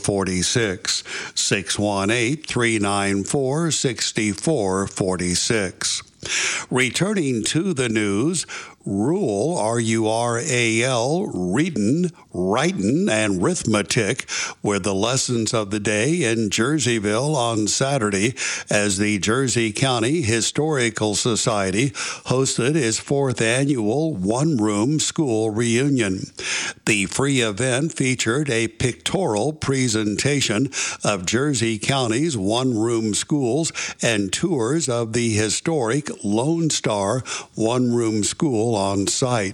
46, 618-394-6446. Returning to the news, Rural, R-U-R-A-L, readin', writin', and arithmetic were the lessons of the day in Jerseyville on Saturday as the Jersey County Historical Society hosted its fourth annual one-room school reunion. The free event featured a pictorial presentation of Jersey County's one-room schools and tours of the historic Lone Star one-room school on site.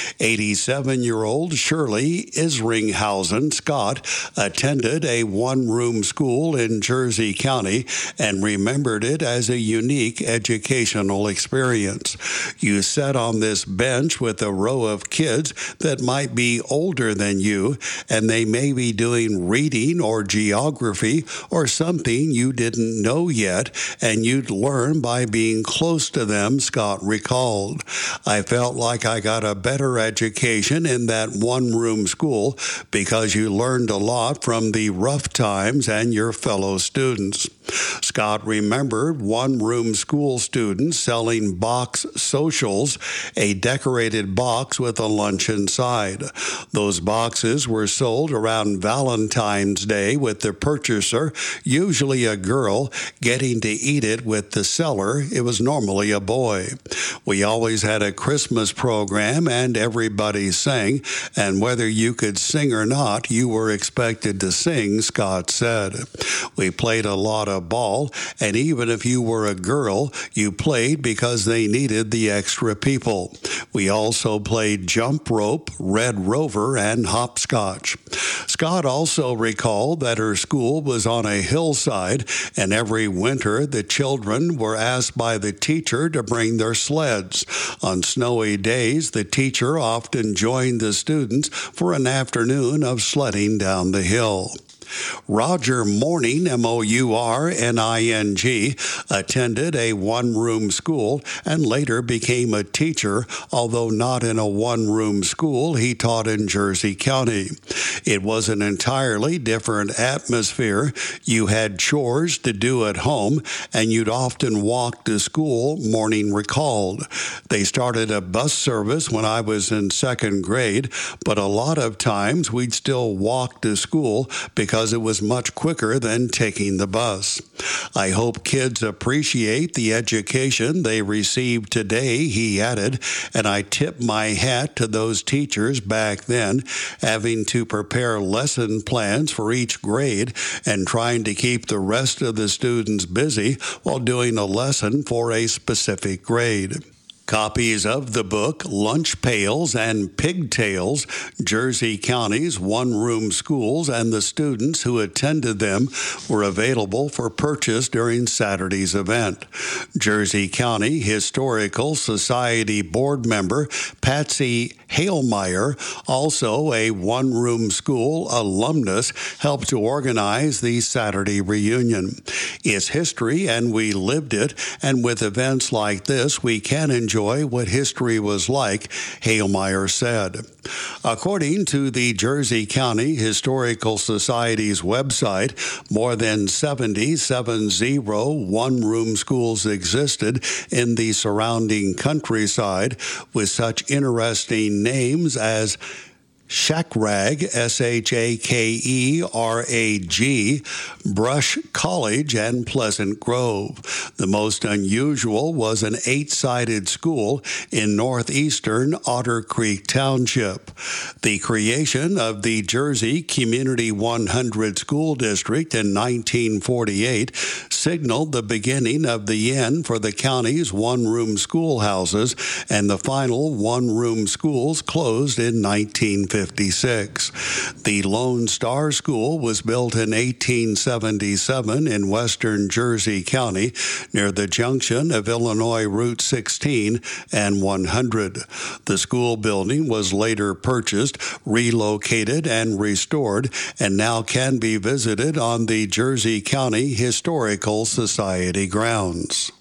87-year-old Shirley Isringhausen Scott attended a one-room school in Jersey County and remembered it as a unique educational experience. You sat on this bench with a row of kids that might be older than you, and they may be doing reading or geography or something you didn't know yet, and you'd learn by being close to them, Scott recalled. I felt like I got a better education in that one-room school because you learned a lot from the rough times and your fellow students. Scott remembered one-room school students selling box socials, a decorated box with a lunch inside. Those boxes were sold around Valentine's Day with the purchaser, usually a girl, getting to eat it with the seller. It was normally a boy. We always had a Christmas program and everybody sang, and whether you could sing or not, you were expected to sing, Scott said. We played a lot of ball, and even if you were a girl, you played because they needed the extra people. We also played jump rope, red rover, and hopscotch. Scott also recalled that her school was on a hillside, and every winter the children were asked by the teacher to bring their sleds. On snowy days, the teacher often joined the students for an afternoon of sledding down the hill. Roger Mourning, M-O-U-R-N-I-N-G, attended a one-room school and later became a teacher, although not in a one-room school. He taught in Jersey County. It was an entirely different atmosphere. You had chores to do at home, and you'd often walk to school, Mourning recalled. They started a bus service when I was in second grade, but a lot of times we'd still walk to school because it was much quicker than taking the bus. I hope kids appreciate the education they received today, he added, and I tip my hat to those teachers back then, having to prepare lesson plans for each grade and trying to keep the rest of the students busy while doing a lesson for a specific grade. Copies of the book, Lunch Pails and Pigtails, Jersey County's one-room schools and the students who attended them, were available for purchase during Saturday's event. Jersey County Historical Society board member Patsy Halemeyer, also a one-room school alumnus, helped to organize the Saturday reunion. It's history and we lived it, and with events like this, we can enjoy what history was like, Halemeyer said. According to the Jersey County Historical Society's website, more than 70 one-room schools existed in the surrounding countryside with such interesting names as Shakrag, S-H-A-K-E-R-A-G, Brush College, and Pleasant Grove. The most unusual was an 8-sided school in northeastern Otter Creek Township. The creation of the Jersey Community 100 School District in 1948 signaled the beginning of the end for the county's one-room schoolhouses, and the final one-room schools closed in 1956. The Lone Star School was built in 1877 in western Jersey County near the junction of Illinois Route 16 and 100. The school building was later purchased, relocated, and restored, and now can be visited on the Jersey County Historical Society grounds.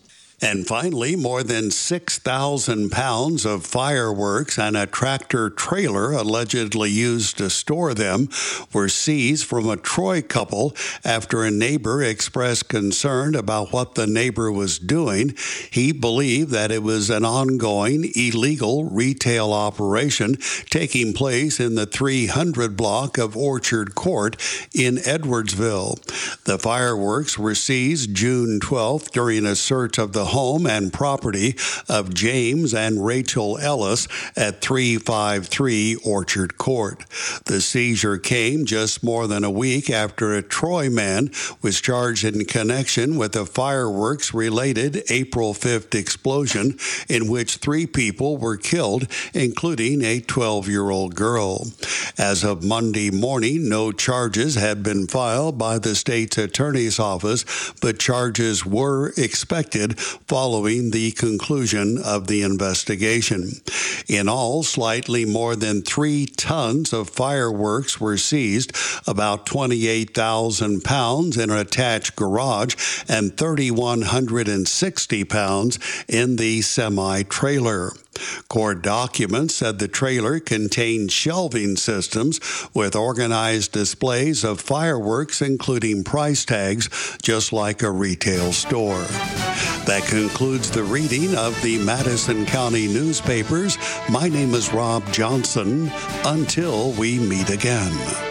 And finally, more than 6,000 pounds of fireworks and a tractor trailer allegedly used to store them were seized from a Troy couple after a neighbor expressed concern about what the neighbor was doing. He believed that it was an ongoing illegal retail operation taking place in the 300 block of Orchard Court in Edwardsville. The fireworks were seized June 12th during a search of the home and property of James and Rachel Ellis at 353 Orchard Court. The seizure came just more than a week after a Troy man was charged in connection with a fireworks-related April 5th explosion in which 3 people were killed, including a 12-year-old girl. As of Monday morning, no charges had been filed by the state's attorney's office, but charges were expected following the conclusion of the investigation. In all, slightly more than 3 tons of fireworks were seized, about 28,000 pounds in an attached garage, and 3,160 pounds in the semi-trailer. Court documents said the trailer contained shelving systems with organized displays of fireworks, including price tags, just like a retail store. That concludes the reading of the Madison County newspapers. My name is Rob Johnson. Until we meet again.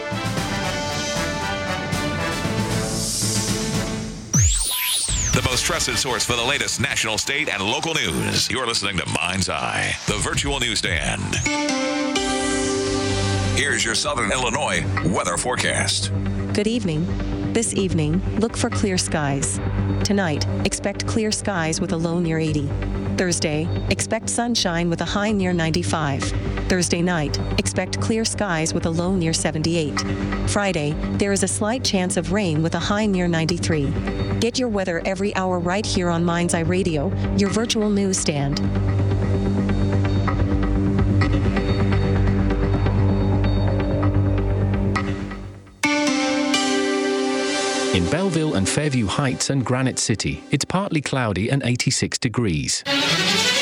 The most trusted source for the latest national, state, and local news. You're listening to Mind's Eye, the virtual newsstand. Here's your Southern Illinois weather forecast. Good evening. This evening, look for clear skies. Tonight, expect clear skies with a low near 80. Thursday, expect sunshine with a high near 95. Thursday night, expect clear skies with a low near 78. Friday, there is a slight chance of rain with a high near 93. Get your weather every hour right here on Mind's Eye Radio, your virtual newsstand. In Belleville and Fairview Heights and Granite City, it's partly cloudy and 86 degrees.